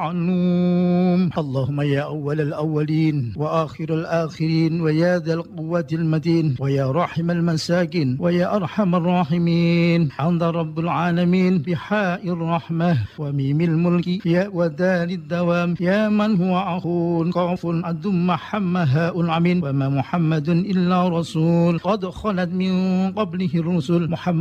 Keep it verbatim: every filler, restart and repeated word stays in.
معلوم. اللهم يا أول الأولين وآخر الآخرين ويا ذا القوة المتين ويا راحم المساكين ويا أرحم الراحمين، حمد رب العالمين بحاء الرحمة وميم الملك يا ودال الدوام، يا من هو أخو قاف أدم محمد هاء العمين، وما محمد إلا رسول قد خلت من قبله الرسل، محمد